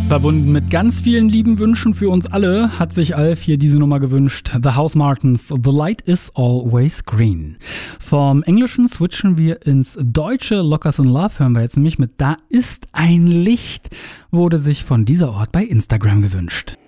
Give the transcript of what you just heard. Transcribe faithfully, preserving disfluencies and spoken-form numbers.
Verbunden mit ganz vielen lieben Wünschen für uns alle hat sich Alf hier diese Nummer gewünscht. The Housemartins, The Light is Always Green. Vom Englischen switchen wir ins Deutsche. Lockers in Love hören wir jetzt nämlich mit Da ist ein Licht, wurde sich von dieser Ort bei Instagram gewünscht.